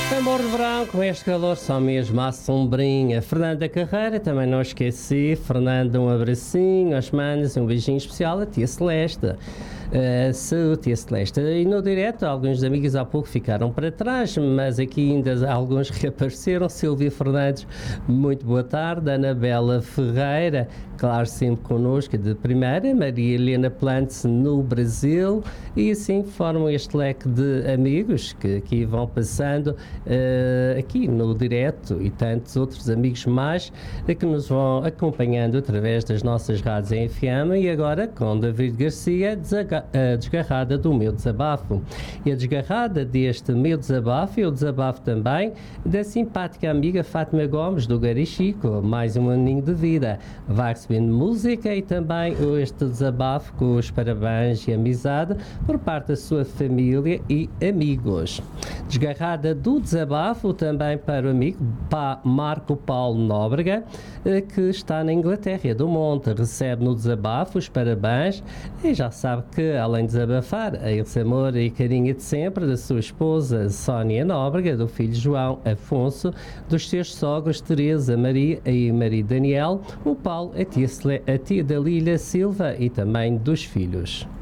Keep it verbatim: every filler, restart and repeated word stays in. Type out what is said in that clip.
Amor de verão, com este calor só mesmo à sombrinha. Fernanda Carreira, também não esqueci. Fernanda, um abracinho aos manos, um beijinho especial a tia Celeste. Uh, saúde, tia Celeste. E no direto, alguns amigos há pouco ficaram para trás, mas aqui ainda alguns reapareceram. Silvia Fernandes, muito boa tarde. Anabela Ferreira, claro, sempre connosco de primeira. Maria Helena Plantes no Brasil. E assim formam este leque de amigos que aqui vão passando uh, aqui no direto, e tantos outros amigos mais uh, que nos vão acompanhando através das nossas rádios em F M. E agora com David Garcia, desaga- a desgarrada do meu desabafo. E a desgarrada deste meu desabafo é o desabafo também da simpática amiga Fátima Gomes do Garichico. Mais um aninho de vida. Vai recebendo música e também este desabafo com os parabéns e amizade por parte da sua família e amigos. Desgarrada do desabafo também para o amigo pa Marco Paulo Nóbrega, que está na Inglaterra do Monte. Recebe no desabafo os parabéns e já sabe que, além de desabafar, a esse amor e carinho de sempre da sua esposa Sónia Nóbrega, do filho João Afonso, dos seus sogros Teresa, Maria e Maria Daniel, o Paulo, a tia, a tia Dalília Silva e também dos filhos.